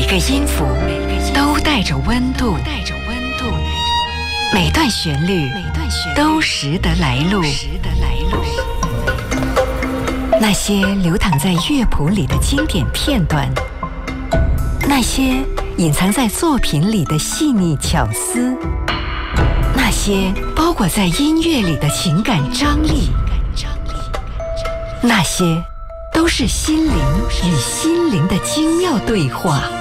个音符都带着温度，每段旋律都识得来路。那些流淌在乐谱里的经典片段，那些隐藏在作品里的细腻巧思，那些包裹在音乐里的情感张力，那些都是心灵与心灵的精妙对话。